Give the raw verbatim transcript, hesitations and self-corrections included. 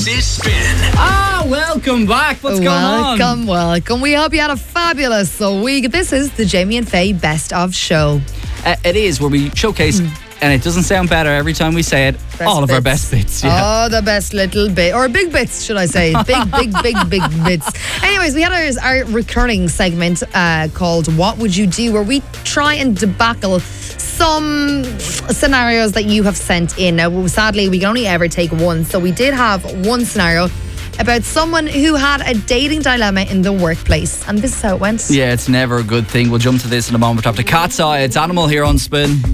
This is Spin. Ah, welcome back. What's going on? Welcome, welcome. We hope you had a fabulous week. This is the Jamie and Faye Best of Show. Uh, it is where we showcase, mm. and it doesn't sound better every time we say it, best all of bits. our best bits. Yeah. Oh, the best little bit. Or big bits, should I say. Big, big, big, big bits. Anyways, we had our, our recurring segment uh, called What Would You Do, where we try and debacle some scenarios that you have sent in. Now, sadly, we can only ever take one. So we did have one scenario about someone who had a dating dilemma in the workplace. And this is how it went. Yeah, it's never a good thing. We'll jump to this in a moment after Cat's Eye. It's Animal here on Spin.